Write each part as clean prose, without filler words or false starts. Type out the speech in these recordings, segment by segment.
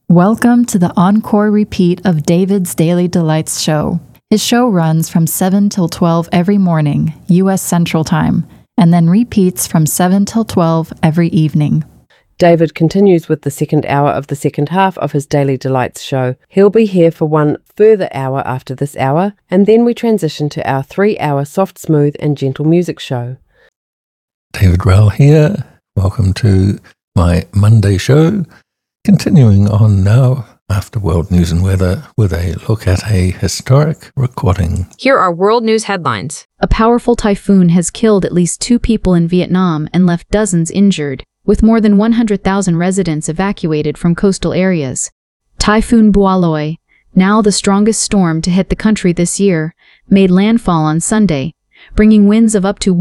Welcome to the encore repeat of David's Daily Delights show. His show runs from 7 till 12 every morning, U.S. Central Time, and then repeats from 7 till 12 every evening. David continues with the second hour of the second half of his Daily Delights show. He'll be here for one further hour after this hour, and then we transition to our 3-hour soft, smooth and gentle music show. David Rowell here. Welcome to my Monday show. Continuing on now after World News and Weather with a look at a historic recording. Here are world news headlines. A powerful typhoon has killed at least 2 people in Vietnam and left dozens injured, with more than 100,000 residents evacuated from coastal areas. Typhoon Boaloi, now the strongest storm to hit the country this year, made landfall on Sunday, bringing winds of up to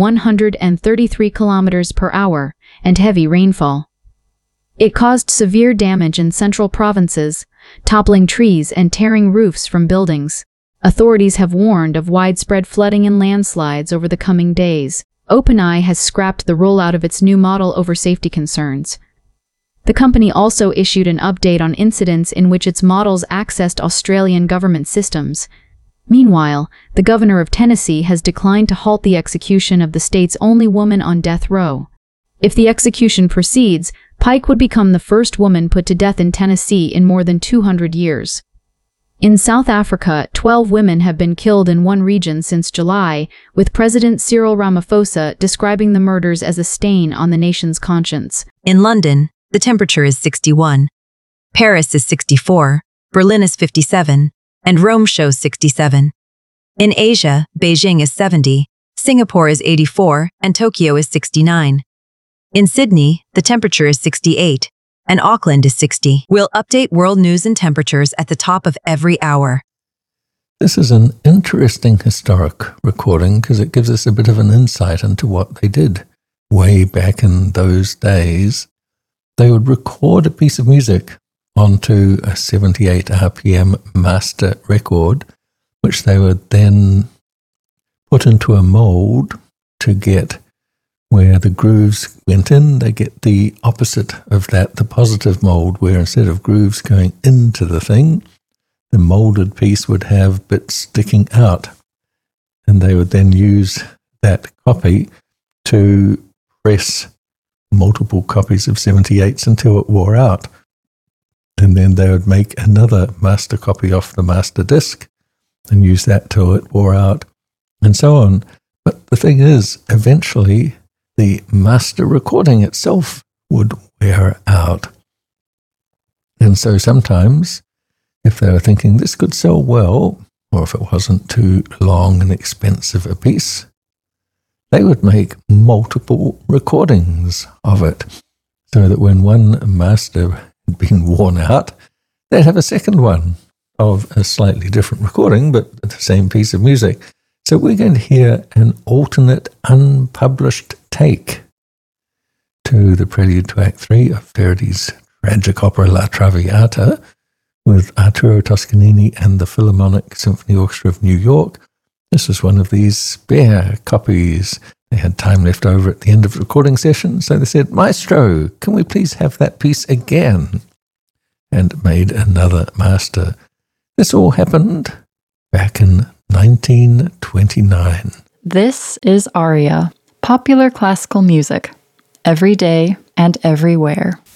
133 kilometers per hour and heavy rainfall. It caused severe damage in central provinces, toppling trees and tearing roofs from buildings. Authorities have warned of widespread flooding and landslides over the coming days. OpenAI has scrapped the rollout of its new model over safety concerns. The company also issued an update on incidents in which its models accessed Australian government systems. Meanwhile, the governor of Tennessee has declined to halt the execution of the state's only woman on death row. If the execution proceeds, Pike would become the first woman put to death in Tennessee in more than 200 years. In South Africa, 12 women have been killed in one region since July, with President Cyril Ramaphosa describing the murders as a stain on the nation's conscience. In London, the temperature is 61. Paris is 64, Berlin is 57, and Rome shows 67. In Asia, Beijing is 70, Singapore is 84, and Tokyo is 69. In Sydney, the temperature is 68, and Auckland is 60. We'll update world news and temperatures at the top of every hour. This is an interesting historic recording because it gives us a bit of an insight into what they did way back in those days. They would record a piece of music onto a 78 RPM master record, which they would then put into a mold to get where the grooves went in. They get the opposite of that, the positive mold, where instead of grooves going into the thing, the molded piece would have bits sticking out. And they would then use that copy to press multiple copies of 78s until it wore out. And then they would make another master copy off the master disc and use that till it wore out, and so on. But the thing is, eventually, the master recording itself would wear out. And so sometimes, if they were thinking this could sell well, or if it wasn't too long and expensive a piece, they would make multiple recordings of it, so that when one master had been worn out, they'd have a second one of a slightly different recording, but the same piece of music. So we're going to hear an alternate, unpublished take to the prelude to Act 3 of Verdi's tragic opera La Traviata with Arturo Toscanini and the Philharmonic Symphony Orchestra of New York. This was one of these spare copies. They had time left over at the end of the recording session, so they said, "Maestro, can we please have that piece again?" And made another master. This all happened back in 1929. This is Aria, popular classical music, every day and everywhere.